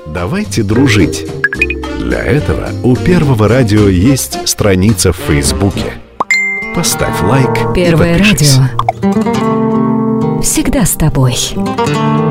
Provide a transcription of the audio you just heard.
Давайте дружить. Для этого у Первого радио есть страница в Фейсбуке. Поставь лайк. Первое радио. Всегда с тобой.